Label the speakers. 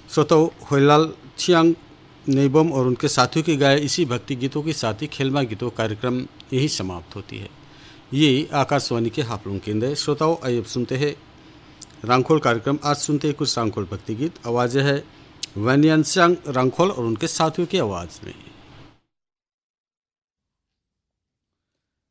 Speaker 1: श्रोताओं, होयलाल छियांग नेबम और उनके साथियों की गाए इसी भक्ति गीतों के साथ ही खेलमा गीतों कार्यक्रम यही समाप्त होती है। ये आकाशवाणी के हापुड़ केंद्र है। श्रोताओं, आइए अब सुनते हैं रांखोल कार्यक्रम। आज सुनते हैं कुछ रांखोल भक्ति गीत। आवाज़ है वैनियनस्यांग रांखोल और उनके साथियों की आवाज़ में।